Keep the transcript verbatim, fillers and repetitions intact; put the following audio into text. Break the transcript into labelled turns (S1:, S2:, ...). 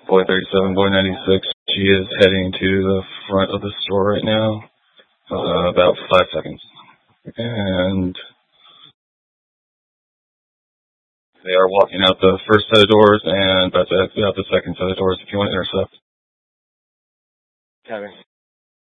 S1: Boy thirty-seven, Boy ninety-six. She is heading to the front of the store right now. Uh, about five seconds. And they are walking out the first set of doors and about to exit out the second set of doors if you want to intercept.
S2: Kevin.